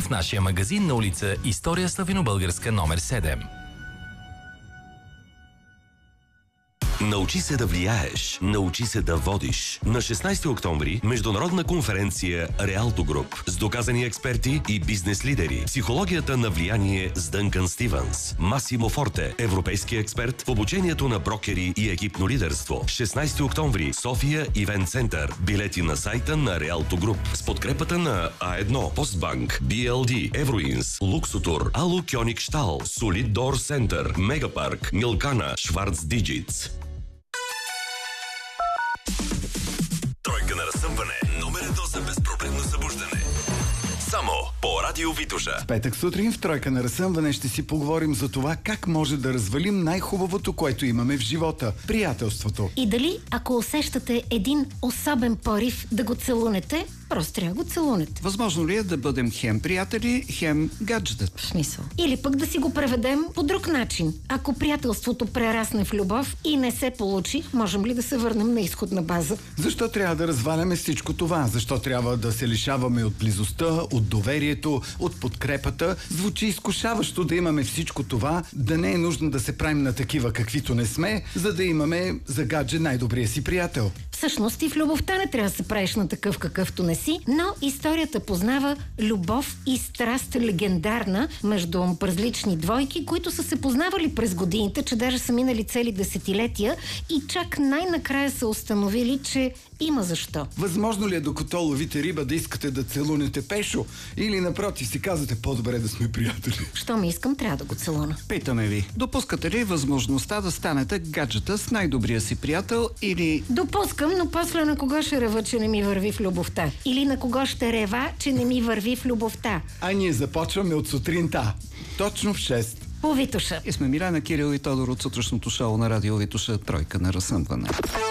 и в нашия магазин на улица История Славянобългарска номер 7. Научи се да влияеш, научи се да водиш. На 16 октомври международна конференция Реалто Груп с доказани експерти и бизнес лидери. Психологията на влияние с Дънкан Стивенс. Масимо Форте, европейски експерт в обучението на брокери и екипно лидерство. 16 октомври, София Ивент Център. Билети на сайта на Реалто Груп с подкрепата на А1, Постбанк, BLD, Евроинс, Луксотур, Алу Кьоник Штал, Солид Дор Център, Мегапарк, Милкана, Шварц Диджитс. Тройка на разсъмване. Номер 1 за безпроблемно събуждане. Само по Радио Витоша. Петък сутрин в Тройка на разсъмване ще си поговорим за това как може да развалим най-хубавото, което имаме в живота – приятелството. И дали, ако усещате един особен порив да го целунете, просто трябва да го целунете. Възможно ли е да бъдем хем приятели, хем гаджета? В смисъл. Или пък да си го преведем по друг начин. Ако приятелството прерасне в любов и не се получи, можем ли да се върнем на изходна база? Защо трябва да разваляме всичко това? Защо трябва да се лишаваме от близостта, от доверието, от подкрепата? Звучи изкушаващо да имаме всичко това, да не е нужно да се правим на такива каквито не сме, за да имаме за гадже най-добрия си приятел. Всъщност и в любовта не трябва да се правиш на такъв какъвто не си, но историята познава любов и страст легендарна между различни двойки, които са се познавали през годините, че даже са минали цели десетилетия и чак най-накрая са установили, че има защо. Възможно ли е докато ловите риба да искате да целунете Пешо? Или напротив си казвате по-добре да сме приятели? Щом искам, трябва да го целуна. Питаме ви, допускате ли възможността да станете гаджета с най-добрия си приятел или... Допускам, но после на кого ще рева, че не ми върви в любовта? Или на кого ще рева, че не ми върви в любовта? А ние започваме от сутринта. Точно в 6. По Витоша. И сме Милена, Кирил и Тодор от сутрешното шоу на Радио Витоша Тройка на разсъмване.